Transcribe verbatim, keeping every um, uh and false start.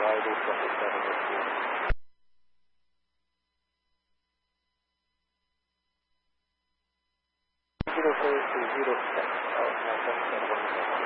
I do profit zero four two zero six. Oh, no, that's